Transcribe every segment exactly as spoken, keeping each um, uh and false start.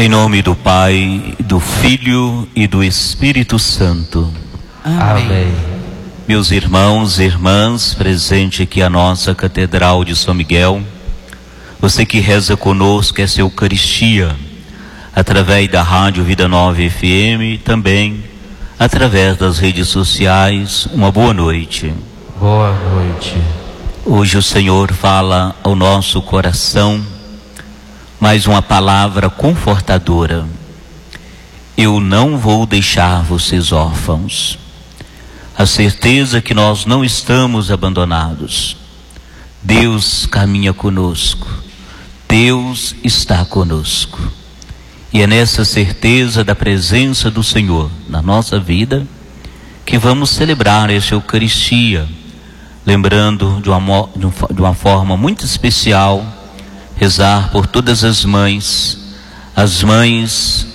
Em nome do Pai, do Filho e do Espírito Santo. Amém. Amém. Meus irmãos e irmãs, presente aqui a nossa Catedral de São Miguel, você que reza conosco essa Eucaristia, através da Rádio Vida Nova F M, também através das redes sociais, uma boa noite. Boa noite. Hoje o Senhor fala ao nosso coração mais uma palavra confortadora. Eu não vou deixar vocês órfãos. A certeza que nós não estamos abandonados. Deus caminha conosco. Deus está conosco. E é nessa certeza da presença do Senhor na nossa vida que vamos celebrar essa Eucaristia, lembrando de uma, de uma forma muito especial, rezar por todas as mães, as mães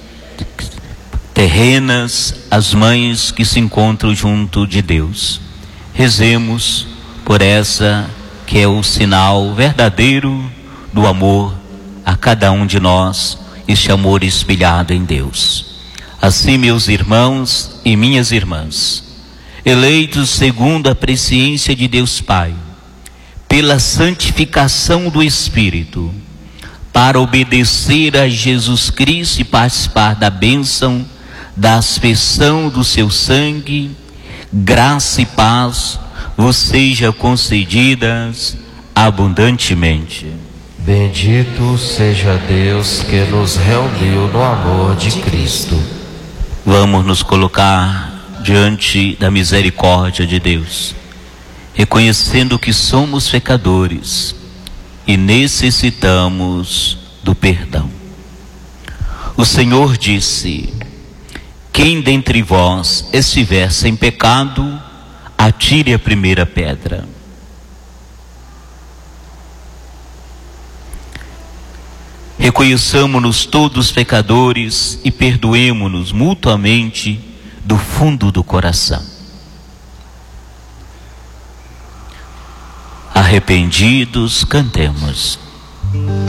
terrenas, as mães que se encontram junto de Deus. Rezemos por essa que é o sinal verdadeiro do amor a cada um de nós, este amor espelhado em Deus. Assim, meus irmãos e minhas irmãs, eleitos segundo a presciência de Deus Pai, pela santificação do Espírito, para obedecer a Jesus Cristo e participar da bênção da aspersão do seu sangue, graça e paz vos seja concedidas abundantemente. Bendito seja Deus que nos reuniu no amor de Cristo. Vamos nos colocar diante da misericórdia de Deus, reconhecendo que somos pecadores e necessitamos do perdão. O Senhor disse: quem dentre vós estiver sem pecado, atire a primeira pedra. Reconheçamos-nos todos pecadores e perdoemo-nos mutuamente do fundo do coração. Arrependidos, cantemos.